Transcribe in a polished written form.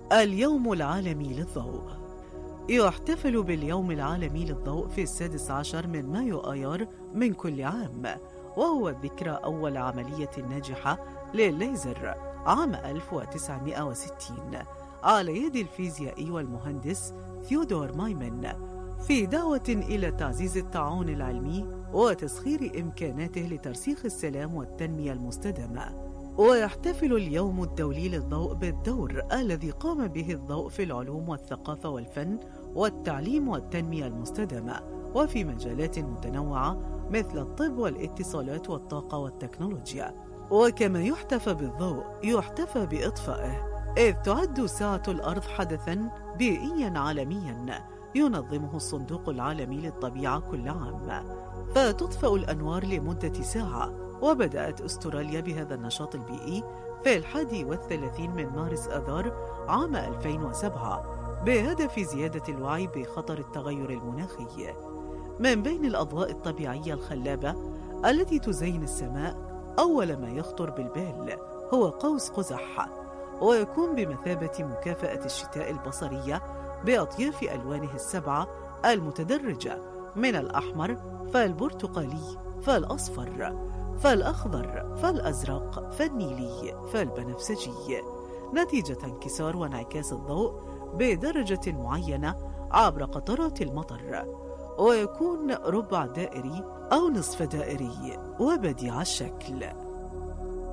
اليوم العالمي للضوء. يحتفل باليوم العالمي للضوء في 16 من مايو آيار من كل عام، وهو ذكرى أول عملية ناجحة للليزر عام 1960 على يد الفيزيائي والمهندس ثيودور مايمن، في دعوة إلى تعزيز التعاون العلمي وتسخير إمكاناته لترسيخ السلام والتنمية المستدامة. ويحتفل اليوم الدولي للضوء بالدور الذي قام به الضوء في العلوم والثقافة والفن والتعليم والتنمية المستدامة، وفي مجالات متنوعة مثل الطب والاتصالات والطاقة والتكنولوجيا. وكما يحتفى بالضوء يحتفى بإطفائه، إذ تعد ساعة الأرض حدثاً بيئياً عالمياً ينظمه الصندوق العالمي للطبيعة كل عام، فتطفأ الأنوار لمدة ساعة. وبدأت أستراليا بهذا النشاط البيئي في 31 من مارس آذار عام 2007 بهدف زيادة الوعي بخطر التغير المناخي. من بين الأضواء الطبيعية الخلابة التي تزين السماء، أول ما يخطر بالبال هو قوس قزح، ويكون بمثابة مكافأة الشتاء البصرية بأطياف ألوانه السبعة المتدرجة من الأحمر فالبرتقالي فالأصفر فالأخضر فالأزرق فالنيلي فالبنفسجي، نتيجة انكسار وانعكاس الضوء بدرجة معينة عبر قطرات المطر، ويكون ربع دائري أو نصف دائري وبديع الشكل.